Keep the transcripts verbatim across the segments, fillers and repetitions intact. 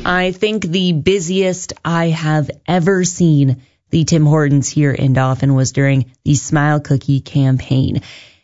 I think the busiest I have ever seen the Tim Hortons here in Dauphin was during the Smile Cookie campaign.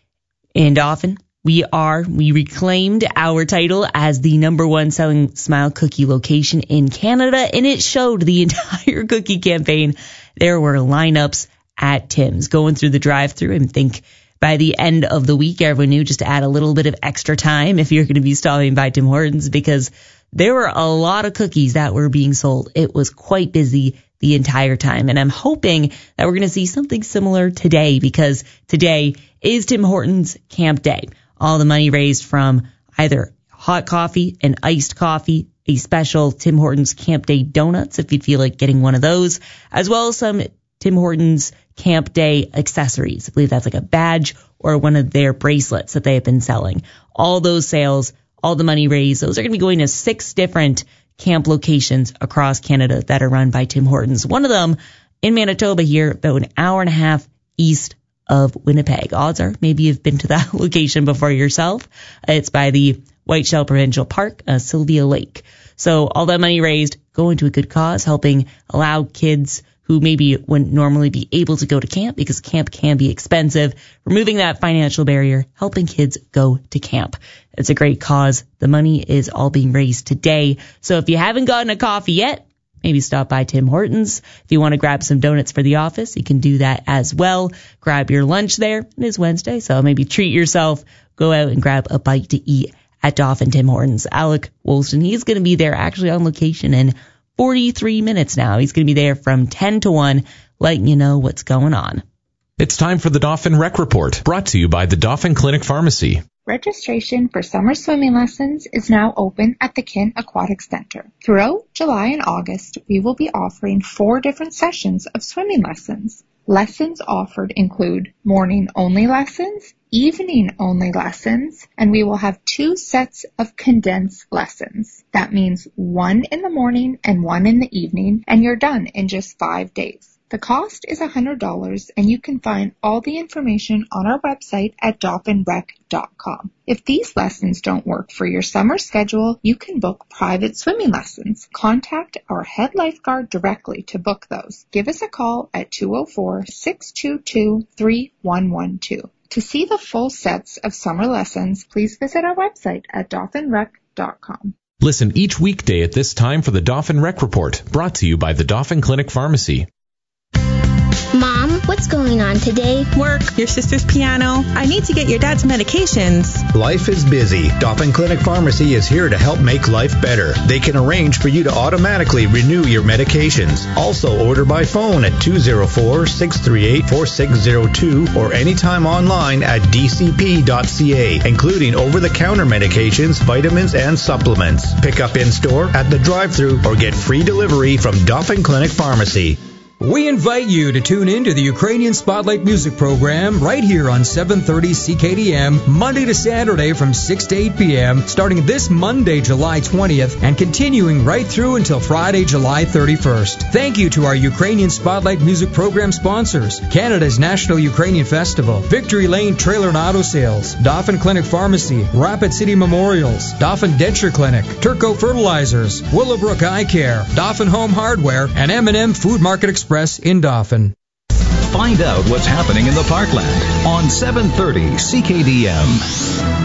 In Dauphin, we are, we reclaimed our title as the number one selling Smile Cookie location in Canada, and it showed the entire cookie campaign. There were lineups at Tim's going through the drive-thru, and think by the end of the week, everyone knew just to add a little bit of extra time if you're going to be stopping by Tim Hortons, because there were a lot of cookies that were being sold. It was quite busy the entire time. And I'm hoping that we're going to see something similar today, because today is Tim Hortons Camp Day. All the money raised from either hot coffee and iced coffee, a special Tim Hortons Camp Day donuts if you'd feel like getting one of those, as well as some Tim Hortons Camp Day accessories. I believe that's like a badge or one of their bracelets that they have been selling. All those sales, all the money raised, those are going to be going to six different camp locations across Canada that are run by Tim Hortons. One of them in Manitoba here, about an hour and a half east of Winnipeg. Odds are maybe you've been to that location before yourself. It's by the Whiteshell Provincial Park, uh, Sylvia Lake. So all that money raised going to a good cause, helping allow kids who maybe wouldn't normally be able to go to camp because camp can be expensive, removing that financial barrier, helping kids go to camp. It's a great cause. The money is all being raised today. So if you haven't gotten a coffee yet, maybe stop by Tim Hortons. If you want to grab some donuts for the office, you can do that as well. Grab your lunch there. It is Wednesday, so maybe treat yourself. Go out and grab a bite to eat at Dauphin Tim Hortons. Alec Wolston, he's going to be there actually on location in forty-three minutes now. He's going to be there from ten to one, letting you know what's going on. It's time for the Dauphin Rec Report, brought to you by the Dauphin Clinic Pharmacy. Registration for summer swimming lessons is now open at the Kin Aquatic Center. Throughout July and August, we will be offering four different sessions of swimming lessons. Lessons offered include morning-only lessons, evening-only lessons, and we will have two sets of condensed lessons. That means one in the morning and one in the evening, and you're done in just five days. The cost is one hundred dollars, and you can find all the information on our website at dauphin rec dot com. If these lessons don't work for your summer schedule, you can book private swimming lessons. Contact our head lifeguard directly to book those. Give us a call at two oh four, six two two, three one one two. To see the full sets of summer lessons, please visit our website at dauphin rec dot com. Listen each weekday at this time for the Dauphin Rec Report, brought to you by the Dauphin Clinic Pharmacy. Mom, what's going on today? Work, your sister's piano. I need to get your dad's medications. Life is busy. Dauphin Clinic Pharmacy is here to help make life better. They can arrange for you to automatically renew your medications. Also order by phone at two oh four, six three eight, four six oh two or anytime online at d c p dot c a, including over-the-counter medications, vitamins, and supplements. Pick up in-store, at the drive-thru, or get free delivery from Dauphin Clinic Pharmacy. We invite you to tune in to the Ukrainian Spotlight Music Program right here on seven thirty C K D M, Monday to Saturday from six to eight p.m., starting this Monday, July twentieth, and continuing right through until Friday, July thirty-first. Thank you to our Ukrainian Spotlight Music Program sponsors: Canada's National Ukrainian Festival, Victory Lane Trailer and Auto Sales, Dauphin Clinic Pharmacy, Rapid City Memorials, Dauphin Denture Clinic, Turco Fertilizers, Willowbrook Eye Care, Dauphin Home Hardware, and M and M Food Market Express in Dauphin. Find out what's happening in the Parkland on seven thirty C K D M.